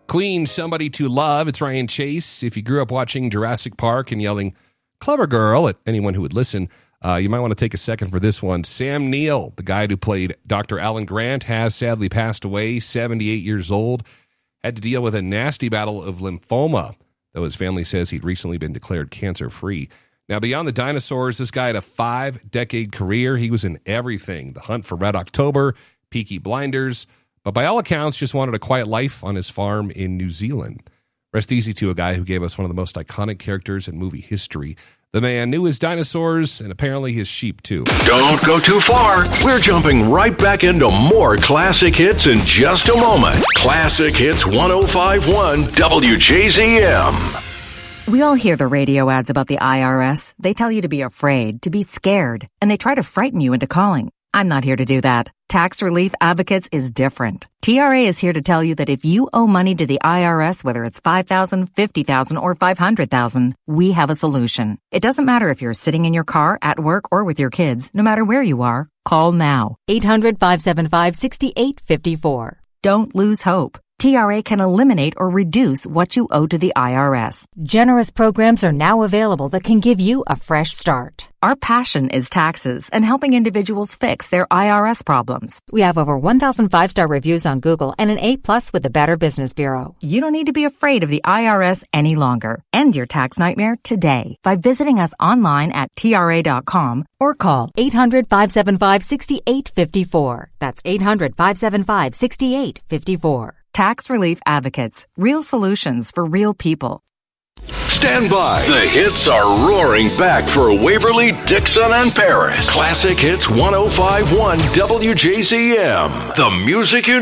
Queen, Somebody to Love. It's Ryan Chase. If you grew up watching Jurassic Park and yelling, "Clever girl," at anyone who would listen, you might want to take a second for this one. Sam Neill, the guy who played Dr. Alan Grant, has sadly passed away, 78 years old. Had to deal with a nasty battle of lymphoma, though his family says he'd recently been declared cancer-free. Now, beyond the dinosaurs, this guy had a 5-decade career. He was in everything. The Hunt for Red October, Peaky Blinders, but by all accounts, just wanted a quiet life on his farm in New Zealand. Rest easy to a guy who gave us one of the most iconic characters in movie history. The man knew his dinosaurs and apparently his sheep, too. Don't go too far. We're jumping right back into more classic hits in just a moment. Classic Hits 105.1 WJZM. We all hear the radio ads about the IRS. They tell you to be afraid, to be scared, and they try to frighten you into calling. I'm not here to do that. Tax Relief Advocates is different. TRA is here to tell you that if you owe money to the IRS, whether it's $5,000, $50,000, or $500,000, we have a solution. It doesn't matter if you're sitting in your car, at work, or with your kids. No matter where you are, call now. 800-575-6854. Don't lose hope. TRA can eliminate or reduce what you owe to the IRS. Generous programs are now available that can give you a fresh start. Our passion is taxes and helping individuals fix their IRS problems. We have over 1,000 5-star reviews on Google and an A+ with the Better Business Bureau. You don't need to be afraid of the IRS any longer. End your tax nightmare today by visiting us online at TRA.com or call 800-575-6854. That's 800-575-6854. Tax Relief Advocates. Real solutions for real people. Stand by. The hits are roaring back for Waverly, Dixon, and Paris. Classic Hits 105.1 WJZM. The music you